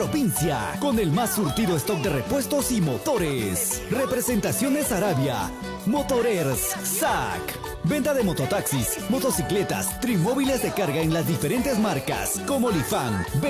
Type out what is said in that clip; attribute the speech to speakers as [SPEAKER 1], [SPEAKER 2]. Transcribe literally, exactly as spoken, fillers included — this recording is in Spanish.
[SPEAKER 1] provincia, con el más surtido stock de repuestos y motores. Representaciones Arabia, Motorers, S A C. Venta de mototaxis, motocicletas, trimóviles de carga en las diferentes marcas, como Lifan,